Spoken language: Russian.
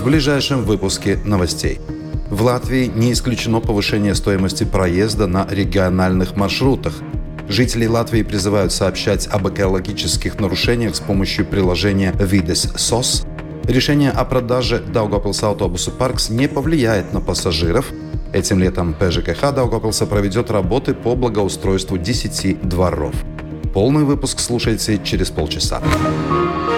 в ближайшем выпуске новостей. В Латвии не исключено повышение стоимости проезда на региональных маршрутах. Жители Латвии призывают сообщать об экологических нарушениях с помощью приложения Vides SOS. Решение о продаже Daugavpils автобуса Parks не повлияет на пассажиров. Этим летом ПЖКХ Даугавпилса проведет работы по благоустройству 10 дворов. Полный выпуск слушайте через полчаса.